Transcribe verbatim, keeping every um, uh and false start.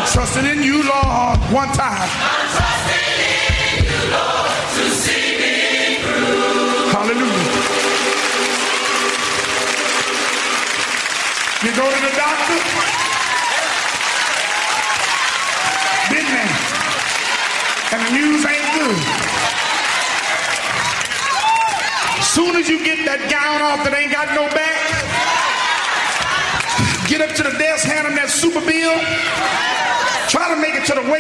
trusting in you, Lord, one time. I'm trusting in you, Lord, to see me through. Hallelujah. You go to the doctor, been there, and the news ain't good. Soon as you get that gown off that ain't got no back, get up to the desk, hand them that super bill, try to make it to the waiting